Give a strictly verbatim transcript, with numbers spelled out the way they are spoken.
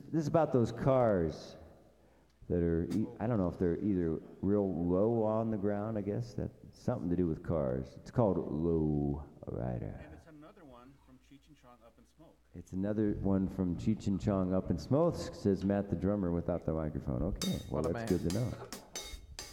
this is about those cars that are, e- I don't know if they're either real low on the ground, I guess, that's something to do with cars. It's called Low Rider. And it's another one from Cheech and Chong Up in Smoke. It's another one from Cheech and Chong Up in Smoke, says Matt the drummer without the microphone. Okay, well, What a that's man. good to know.